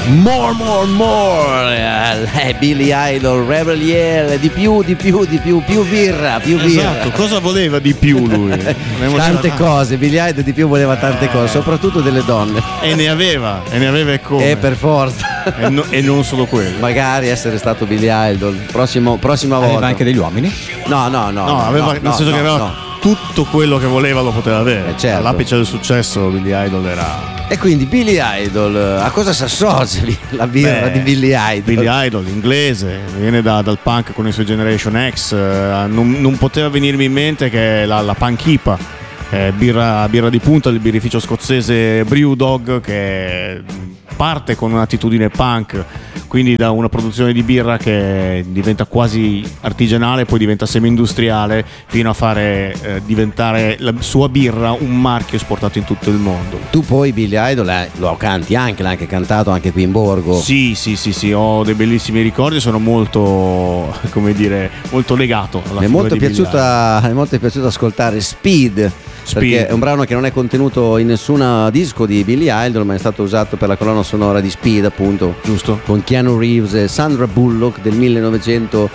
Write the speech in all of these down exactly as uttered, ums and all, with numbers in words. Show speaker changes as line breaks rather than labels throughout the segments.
More, more, more. Eh, Billy Idol, Rebel Yell, di più, di più, di più, più birra, più birra.
Esatto, cosa voleva di più lui?
Tante cose, Billy Idol di più voleva tante cose, soprattutto delle donne.
E ne aveva, e ne aveva e come.
E per forza.
E, no, e non solo quello.
Magari essere stato Billy Idol, prossimo, prossima volta.
Aveva anche degli uomini?
No, no, no.
No, aveva,
no,
nel
no,
senso
no,
che aveva
no.
tutto quello che voleva lo poteva avere.
Eh, certo.
All'apice del successo Billy Idol era...
E quindi Billy Idol, a cosa si associa la birra
Beh,
di Billy Idol?
Billy Idol, inglese, viene da, dal punk con i suoi Generation X, eh, non, non poteva venirmi in mente che la, la punk I P A, eh, birra, birra di punta del birrificio scozzese Brewdog, che parte con un'attitudine punk, quindi da una produzione di birra che diventa quasi artigianale, poi diventa semi-industriale, fino a fare eh, diventare la sua birra un marchio esportato in tutto il mondo.
Tu poi Billy Idol eh, lo canti anche, l'hai anche cantato anche qui in borgo.
Sì, sì, sì, sì, ho dei bellissimi ricordi, sono molto, come dire, molto legato alla
Mi è
figura
molto,
di Billy
piaciuta, è molto piaciuto ascoltare Speed,
Speed.
perché è un brano che non è contenuto in nessun disco di Billy Idol, ma è stato usato per la colonna sonora di Speed, appunto,
giusto,
con Keanu Reeves e Sandra Bullock del millenovecento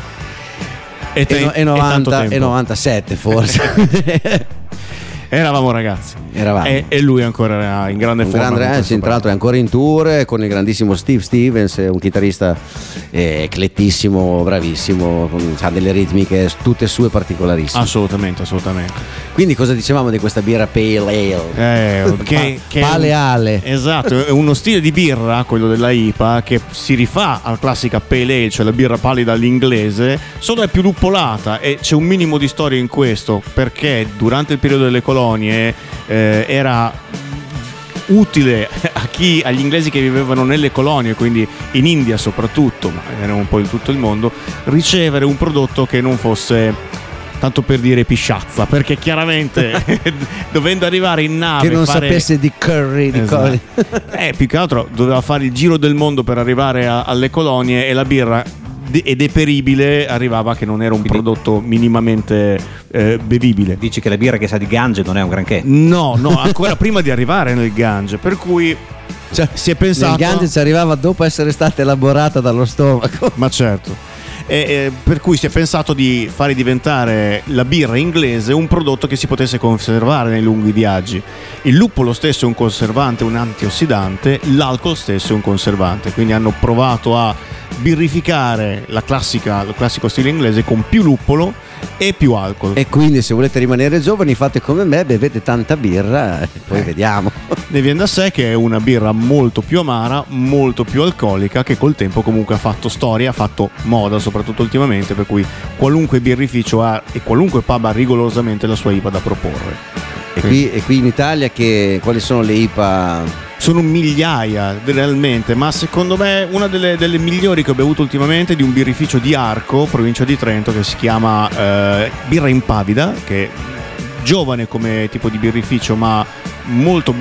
e, te-
e, novanta,
e
e novantasette forse.
Eravamo ragazzi.
Eravamo.
E, e lui ancora era in grande
un
forma.
Grande, eh, sì, tra l'altro è ancora in tour con il grandissimo Steve Stevens, un chitarrista eh, eclettissimo, bravissimo, con, ha delle ritmiche tutte sue particolarissime.
Assolutamente, assolutamente.
Quindi cosa dicevamo di questa birra Pale Ale?
Eh, che,
pa-
che
Paleale.
Un, esatto, è uno stile di birra, quello della I P A, che si rifà alla classica Pale Ale, cioè la birra pallida all'inglese, solo è più luppolata, e c'è un minimo di storia in questo, perché durante il periodo delle colonie eh, era utile a chi, agli inglesi che vivevano nelle colonie, quindi in India soprattutto, ma era un po' in tutto il mondo, ricevere un prodotto che non fosse, tanto per dire, pisciazza, perché chiaramente dovendo arrivare in nave
che non
fare...
sapesse di curry, di
esatto.
cose.
eh, più che altro doveva fare il giro del mondo per arrivare a, alle colonie, e la birra e deperibile arrivava che non era un
Quindi,
prodotto minimamente eh, bevibile.
Dici che la birra che sa di Gange non è un granché?
No, no, ancora prima di arrivare nel Gange, per cui
Cioè,
si è pensato...
Il Gange ci arrivava dopo essere stata elaborata dallo stomaco.
Ma certo. E, e, per cui si è pensato di fare diventare la birra inglese un prodotto che si potesse conservare nei lunghi viaggi. Il luppolo stesso è un conservante, un antiossidante, l'alcol stesso è un conservante, quindi hanno provato a birrificare la classica, il classico stile inglese con più luppolo e più alcol.
E quindi se volete rimanere giovani fate come me, bevete tanta birra e poi
eh.
vediamo.
Ne viene da sé che è una birra molto più amara, molto più alcolica, che col tempo comunque ha fatto storia, ha fatto moda soprattutto ultimamente, per cui qualunque birrificio ha e qualunque pub ha rigorosamente la sua I P A da proporre.
E qui, e qui in Italia che, quali sono le I P A?
Sono migliaia realmente, ma secondo me una delle, delle migliori che ho bevuto ultimamente è di un birrificio di Arco, provincia di Trento, che si chiama eh, Birra Impavida, che è giovane come tipo di birrificio, ma molto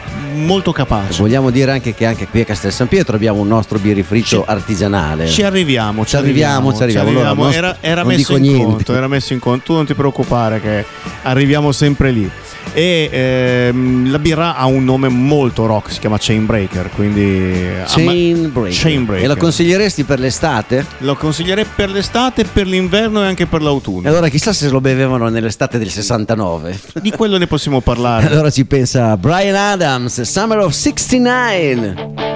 molto capace.
Vogliamo dire anche che anche qui a Castel San Pietro abbiamo un nostro birrificio
ci,
artigianale.
Ci arriviamo, ci,
ci arriviamo, ci arriviamo.
Ci arriviamo.
Allora,
era, era,
non
messo
dico
in
niente.
conto, era messo in conto, tu non ti preoccupare che arriviamo sempre lì. E ehm, la birra ha un nome molto rock, si chiama Chainbreaker, quindi
Chainbreaker.
Chainbreaker.
E la consiglieresti per l'estate?
Lo consiglierei per l'estate, per l'inverno e anche per l'autunno.
E allora chissà se lo bevevano nell'estate del sessantanove.
Di quello ne possiamo parlare.
Allora ci pensa Bryan Adams, Summer of sessantanove.